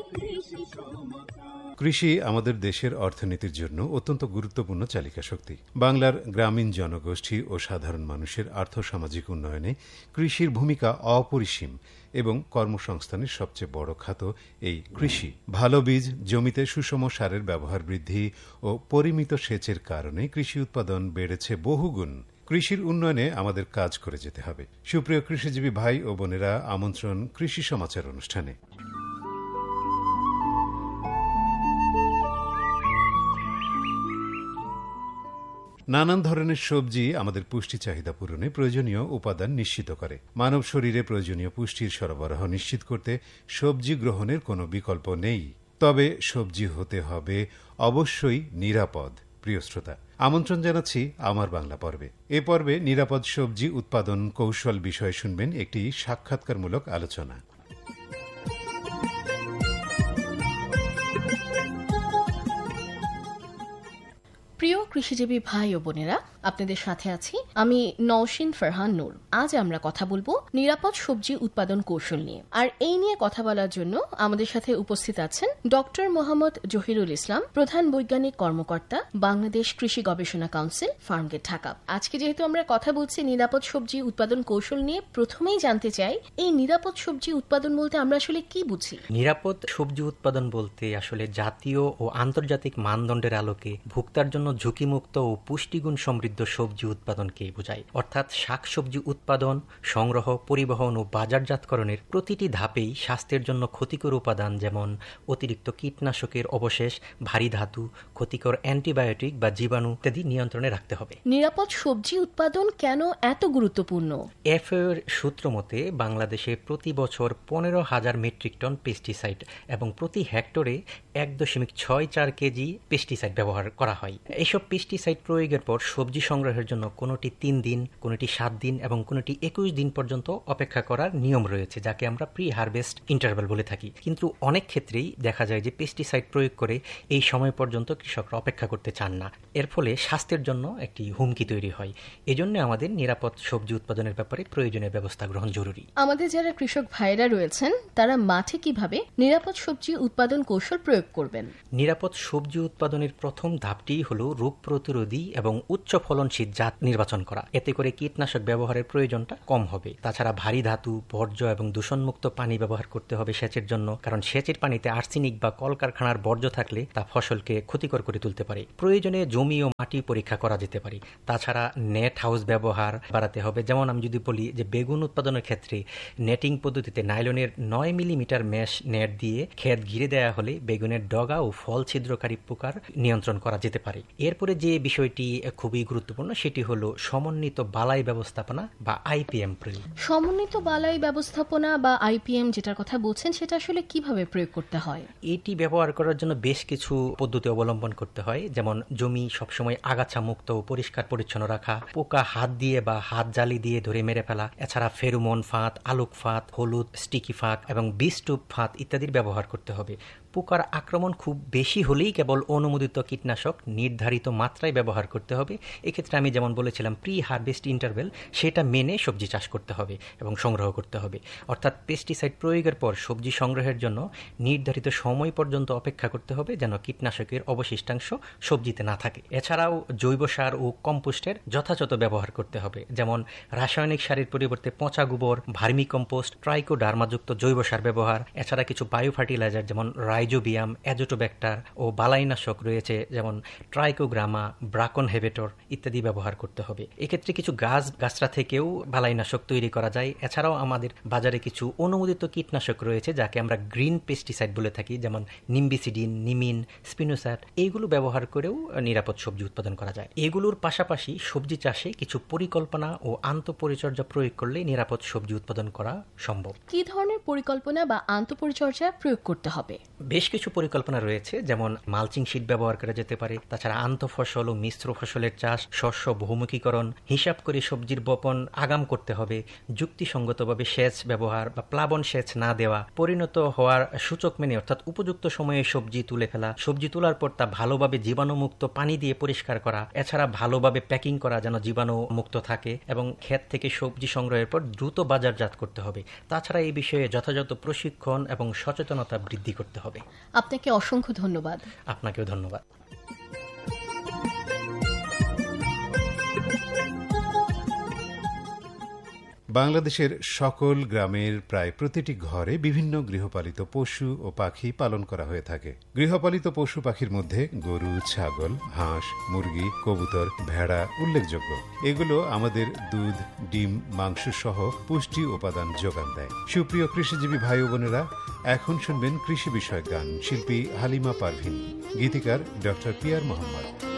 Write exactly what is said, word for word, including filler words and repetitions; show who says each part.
Speaker 1: কৃষি আমাদের দেশের অর্থনীতির জন্য অত্যন্ত গুরুত্বপূর্ণ চালিকা শক্তি। বাংলার গ্রামীণ জনগোষ্ঠী ও সাধারণ মানুষের আর্থসামাজিক উন্নয়নে কৃষির ভূমিকা অপরিসীম এবং কর্মসংস্থানের সবচেয়ে বড় খাত এই কৃষি। ভালো বীজ, জমিতে সুষম সারের ব্যবহার বৃদ্ধি ও পরিমিত সেচের কারণে কৃষি উৎপাদন বেড়েছে বহুগুণ। কৃষির উন্নয়নে আমাদের কাজ করে যেতে হবে। সুপ্রিয় কৃষিজীবী ভাই ও বোনেরা, আমন্ত্রণ কৃষি সমাচার অনুষ্ঠানে। নানান ধরনের সবজি আমাদের পুষ্টি চাহিদা পূরণে প্রয়োজনীয় উপাদান নিশ্চিত করে। মানব শরীরে প্রয়োজনীয় পুষ্টির সরবরাহ নিশ্চিত করতে সবজি গ্রহণের কোনো বিকল্প নেই। তবে সবজি হতে হবে অবশ্যই নিরাপদ। প্রিয় শ্রোতা, আমন্ত্রণ জানাচ্ছি আমার বাংলা পর্বে। এ পর্বে নিরাপদ সবজি উৎপাদন কৌশল বিষয়ে শুনবেন একটি সাক্ষাৎকারমূলক আলোচনা।
Speaker 2: প্রিয় কৃষিজীবী ভাই ও বোনেরা, আপনাদের সাথে আছি আমি নওশিন ফারহান নূর। আজ আমরা কথা বলবো নিরাপদ সবজি উৎপাদন কৌশল নিয়ে। আর এই নিয়ে কথা বলার জন্য আমাদের সাথে উপস্থিত আছেন ডক্টর মোহাম্মদ জহিরুল ইসলাম, প্রধান বৈজ্ঞানিক কর্মকর্তা, বাংলাদেশ কৃষি গবেষণা কাউন্সিল, ফার্মগেট, ঢাকা। আজকে যেহেতু আমরা কথা বলছি নিরাপদ সবজি উৎপাদন কৌশল নিয়ে, প্রথমেই জানতে চাই এই নিরাপদ সবজি উৎপাদন বলতে আমরা আসলে কি বুঝি?
Speaker 3: নিরাপদ সবজি উৎপাদন বলতে আসলে জাতীয় ও আন্তর্জাতিক মানদণ্ডের আলোকে ভোক্তার জন্য ঝুঁকিমুক্ত ও পুষ্টিগুণ সমৃদ্ধ সবজি উৎপাদনকেই বোঝায়। অর্থাৎ শাকসবজি উৎপাদন, সংগ্রহ, পরিবহন ও বাজারজাতকরণের প্রতিটি ধাপেই স্বাস্থ্যের জন্য ক্ষতিকর উপাদান যেমন অতিরিক্ত কীটনাশকের অবশেষ, ভারী ধাতু, ক্ষতিকর অ্যান্টিবায়োটিক বা জীবাণু ইত্যাদি নিয়ন্ত্রণে রাখতে হবে।
Speaker 2: নিরাপদ সবজি উৎপাদন কেন এত গুরুত্বপূর্ণ?
Speaker 3: এফএও এর সূত্র মতে বাংলাদেশে প্রতি বছর পনেরো হাজার মেট্রিক টন পেস্টিসাইড এবং প্রতি হেক্টরে এক দশমিক ছয় চার কেজি পেস্টিসাইড ব্যবহার করা হয়। এইসব পেস্টিসাইড প্রয়োগের পর সবজি সংগ্রহের জন্য কোনোটি তিন দিন, কোনোটি সাত দিন এবং কোনোটি একুশ দিন পর্যন্ত অপেক্ষা করার নিয়ম রয়েছে, যাকে আমরা প্রি হারভেস্ট ইন্টারভ্যাল বলে থাকি। কিন্তু অনেক ক্ষেত্রেই দেখা যায় যে পেস্টিসাইড প্রয়োগ করে এই সময় পর্যন্ত কৃষকরা অপেক্ষা করতে চান না। এর ফলে স্বাস্থ্যের জন্য একটি হুমকি তৈরি হয়। এজন্য আমাদের নিরাপদ সবজি উৎপাদনের ব্যাপারে প্রয়োজনীয় ব্যবস্থা গ্রহণ জরুরি।
Speaker 2: আমাদের যারা কৃষক ভাইরা রয়েছেন তারা মাঠে কিভাবে নিরাপদ সবজি উৎপাদন কৌশল প্রয়োগ করবেন?
Speaker 3: নিরাপদ সবজি উৎপাদনের প্রথম ধাপটি হলো রোগ প্রতিরোধী এবং উচ্চ ফলনশীল জাত নির্বাচন করা। এতে করে কীটনাশক ব্যবহারের প্রয়োজনটা কম হবে। তাছাড়া ভারী ধাতু, বর্জ্য এবং দূষণমুক্ত পানি ব্যবহার করতে হবে সেচের জন্য, কারণ সেচের পানিতে আর্সেনিক বা কলকারখানার বর্জ্য থাকলে তা ফসলকে ক্ষতিকর করে তুলতে পারে। প্রয়োজনে জমি ও মাটি পরীক্ষা করা যেতে পারে। তাছাড়া নেট হাউস ব্যবহার বাড়াতে হবে। যেমন আমি যদি বলি যে বেগুন উৎপাদনের ক্ষেত্রে নেটিং পদ্ধতিতে নাইলনের নয় মিলিমিটার মেশ নেট দিয়ে ক্ষেত ঘিরে দেওয়া হলে বেগুনের ডগা ও ফল ছিদ্রকারী পোকার নিয়ন্ত্রণ করা যেতে পারে। এরপরে যে বিষয়টি খুবই গুরুত্বপূর্ণ সেটি হলো সমন্বিত বালাই ব্যবস্থাপনা বা আইপিএম প্রয়োগ।
Speaker 2: সমন্বিত বালাই ব্যবস্থাপনা বা আইপিএম যেটার কথা বলছেন সেটা আসলে কিভাবে প্রয়োগ করতে হয়?
Speaker 3: এটি ব্যবহার করার জন্য বেশ কিছু পদ্ধতি অবলম্বন করতে হয়। যেমন জমি সবসময় আগাছা মুক্ত ও পরিষ্কার পরিচ্ছন্ন রাখা, পোকা হাত দিয়ে বা হাত জালি দিয়ে ধরে মেরে ফেলা, এছাড়া ফেরোমন ফাঁদ, আলোক ফাঁদ, হলুদ স্টিকি ফাঁদ এবং বীজটুপ ফাঁদ ইত্যাদির ব্যবহার করতে হবে। পোকার আক্রমণ খুব বেশি হলেই কেবল অনুমোদিত কীটনাশক নির্ধারিত মাত্রায় ব্যবহার করতে হবে। এক্ষেত্রে আমি যেমন বলেছিলাম প্রি হারভেস্ট ইন্টারভেল, সেটা মেনে সবজি চাষ করতে হবে এবং সংগ্রহ করতে হবে। অর্থাৎ পেস্টিসাইড প্রয়োগের পর সবজি সংগ্রহের জন্য নির্ধারিত সময় পর্যন্ত অপেক্ষা করতে হবে যেন কীটনাশকের অবশিষ্টাংশ সবজিতে না থাকে। এছাড়াও জৈব সার ও কম্পোস্টের যথাযথ ব্যবহার করতে হবে। যেমন রাসায়নিক সারের পরিবর্তে পচা গোবর, ভার্মি কম্পোস্ট, ট্রাইকোডার্মাযুক্ত জৈব সার ব্যবহার, এছাড়া কিছু বায়ো ফার্টিলাইজার যেমন রাইজোবিয়াম, অ্যাজোটোব্যাক্টার ও বালাইনাশক রয়েছে যেমন ট্রাইকোগ্রামা, ব্রাকন হেবেটর ইত্যাদি ব্যবহার করতে হবে। এক্ষেত্রে কিছু গাছ গাছরা থেকেও বালাইনাশক তৈরি করা যায়। এছাড়াও আমাদের বাজারে কিছু অনুমোদিত কীটনাশক রয়েছে যাকে আমরা গ্রিন পেস্টিসাইড বলে থাকি, যেমন নিম্বিসিডিন, নিমিন, স্পিনোস্যাট, এইগুলো ব্যবহার করেও নিরাপদ সবজি উৎপাদন করা যায়। এগুলোর পাশাপাশি সবজি চাষে কিছু পরিকল্পনা ও আন্তঃপরিচর্যা প্রয়োগ করলে নিরাপদ সবজি উৎপাদন করা সম্ভব।
Speaker 2: কি ধরনের পরিকল্পনা বা আন্তঃপরিচর্যা প্রয়োগ করতে হবে?
Speaker 3: বেশ কিছু পরিকল্পনা রয়েছে, যেমন মালচিং শীট ব্যবহার করা যেতে পারে। তাছাড়া আন্তঃফসল ও মিশ্র ফসলের চাষ, শস্য বহুমুখীকরণ, হিসাব করে সবজির বপন আগাম করতে হবে। যুক্তিসঙ্গতভাবে সেচ ব্যবহার বা প্লাবন সেচ না দেওয়া, পরিণত হওয়ার সূচক মেনে অর্থাৎ উপযুক্ত সময়ে সবজি তুলে ফেলা, সবজি তোলার পর তা ভালোভাবে জীবাণুমুক্ত পানি দিয়ে পরিষ্কার পরিষ্কার করা, এছাড়া ভালোভাবে প্যাকিং করা যেন জীবাণু মুক্ত থাকে, এবং ক্ষেত থেকে সবজি সংগ্রহের পর দ্রুত বাজারজাত করতে হবে। তাছাড়া এই বিষয়ে যথাযথ প্রশিক্ষণ এবং সচেতনতা বৃদ্ধি করতে হবে।
Speaker 2: আপনাকে অসংখ্য ধন্যবাদ।
Speaker 3: আপনাকেও ধন্যবাদ।
Speaker 1: বাংলাদেশের সকল গ্রামের প্রায় প্রতিটি ঘরে বিভিন্ন গৃহপালিত পশু ও পাখি পালন করা হয়ে থাকে। গৃহপালিত পশু পাখির মধ্যে গরু, ছাগল, হাঁস, মুরগি, কবুতর, ভেড়া উল্লেখযোগ্য। এগুলো আমাদের দুধ, ডিম, মাংস সহ পুষ্টি উপাদান যোগান দেয়। সুপ্রিয় কৃষিজীবী ভাই ও বোনেরা, এখন শুনবেন কৃষি বিষয়ক গান। শিল্পী হালিমা পারভিন, গীতিকার ডক্টর পিয়ার মোহাম্মদ।